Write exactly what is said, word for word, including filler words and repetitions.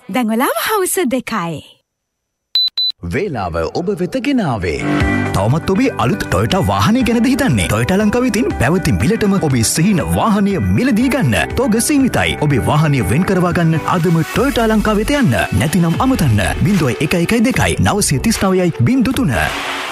දැන් වෙලාව හවස දෙකයි. වේලාව ඔබ වෙත ගෙනාවේ. තවමත් ඔබේ අලුත් ටොයෝටා වාහනය ගැනද හිතන්නේ? ටොයෝටා ලංකාවේ තියෙන පැවති මිලටම ඔබේ සිහින වාහනය මිලදී ගන්න. තෝග සීමිතයි. ඔබේ වාහනය වෙන් කරවා ගන්න අදම ටොයෝටා ලංකාවට යන්න. නැතිනම් අමතන්න. ज़ीरो एक एक दो नौ तीन नौ ज़ीरो तीन